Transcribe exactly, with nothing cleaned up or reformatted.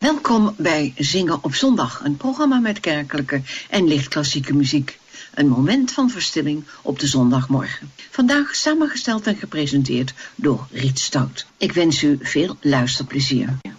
Welkom bij Zingen op Zondag, een programma met kerkelijke en lichtklassieke muziek. Een moment van verstilling op de zondagmorgen. Vandaag samengesteld en gepresenteerd door Riet Stout. Ik wens u veel luisterplezier.